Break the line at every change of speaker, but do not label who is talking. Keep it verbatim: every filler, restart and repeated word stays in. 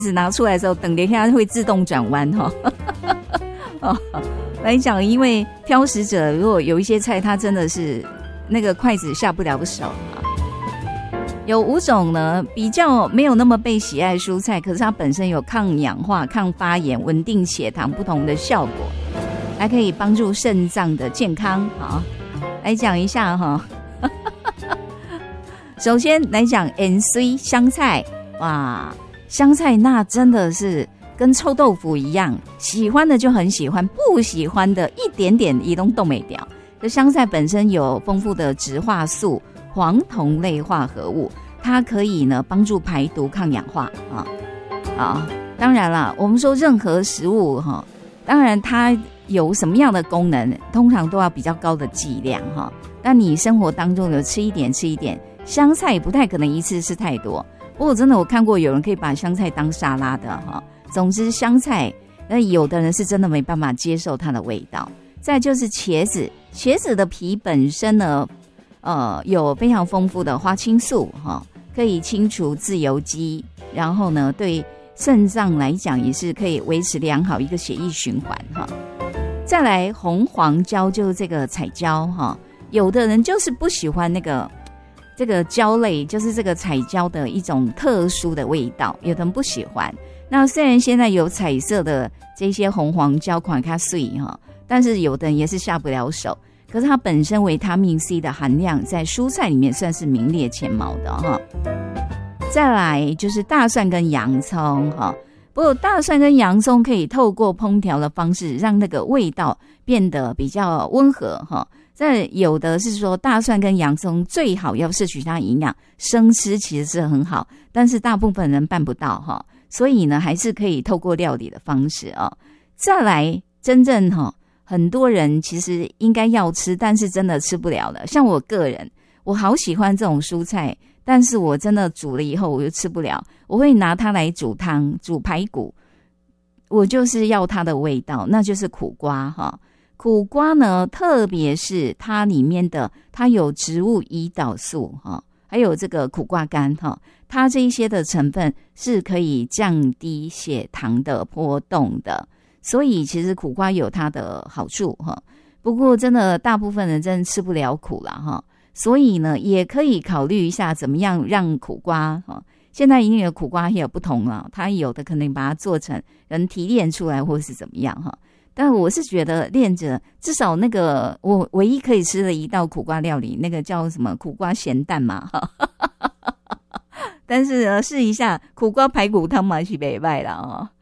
子拿出来的时候，等一下会自动转弯哈、哦。哦，来讲，因为挑食者如果有一些菜，它真的是那个筷子下不了手啊。有五种呢，比较没有那么被喜爱蔬菜，可是它本身有抗氧化、抗发炎、稳定血糖不同的效果，还可以帮助肾脏的健康。好，来讲一下哈。首先来讲 N C 香菜，哇，香菜那真的是跟臭豆腐一样，喜欢的就很喜欢，不喜欢的一点点移动都没掉。这香菜本身有丰富的植化素、黄酮类化合物，它可以呢帮助排毒、抗氧化啊啊。当然啦，我们说任何食物哈，当然它有什么样的功能，通常都要比较高的剂量哈。那你生活当中有吃一点吃一点，香菜不太可能一次吃太多。不过真的我看过有人可以把香菜当沙拉的哈。总之香菜，那有的人是真的没办法接受它的味道。再就是茄子，茄子的皮本身呢，呃，有非常丰富的花青素哈，可以清除自由基，然后呢，对肾脏来讲也是可以维持良好一个血液循环哈。再来红黄椒就是这个彩椒哈，有的人就是不喜欢那个这个椒类，就是这个彩椒的一种特殊的味道，有的人不喜欢。那虽然现在有彩色的这些红黄椒款它碎哈，但是有的人也是下不了手。可是它本身维他命 C 的含量在蔬菜里面算是名列前茅的哈。再来就是大蒜跟洋葱哈，不过大蒜跟洋葱可以透过烹调的方式让那个味道变得比较温和哈。再有的是说大蒜跟洋葱最好要摄取它营养，生吃其实是很好，但是大部分人办不到哈。所以呢，还是可以透过料理的方式哦。再来，真正哈、哦，很多人其实应该要吃，但是真的吃不了的。像我个人，我好喜欢这种蔬菜，但是我真的煮了以后我就吃不了。我会拿它来煮汤，煮排骨，我就是要它的味道，那就是苦瓜哈。苦瓜呢，特别是它里面的，它有植物胰岛素哈。还有这个苦瓜干哈，它这一些的成分是可以降低血糖的波动的，所以其实苦瓜有它的好处哈。不过真的大部分人真的吃不了苦啦哈，所以呢也可以考虑一下怎么样让苦瓜哈。现在因为苦瓜也有不同了，它有的可能把它做成人提炼出来或是怎么样哈。但我是觉得练着，至少那个我唯一可以吃的一道苦瓜料理，那个叫什么苦瓜咸蛋嘛哈。但是呢，试一下苦瓜排骨汤嘛是不错啦哦。